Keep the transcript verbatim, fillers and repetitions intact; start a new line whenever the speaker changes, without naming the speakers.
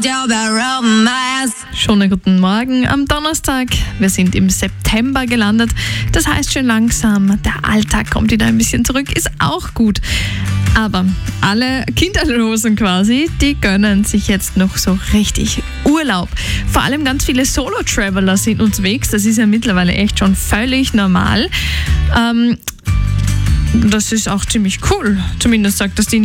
Schönen guten Morgen am Donnerstag. Wir sind im September gelandet. Das heißt schön langsam, der Alltag kommt wieder ein bisschen zurück, ist auch gut. Aber alle Kinderlosen quasi, die gönnen sich jetzt noch so richtig Urlaub. Vor allem ganz viele Solo-Traveler sind unterwegs. Das ist ja mittlerweile echt schon völlig normal. Ähm, das ist auch ziemlich cool. Zumindest sagt das die